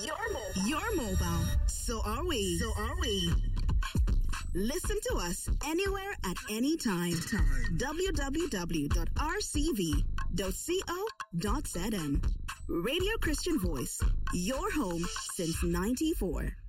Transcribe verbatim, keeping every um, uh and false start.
You're mobile. You're mobile. So are we. So are we. Listen to us anywhere at any time. time. w w w dot r c v dot co dot z m. Radio Christian Voice, your home since ninety-four.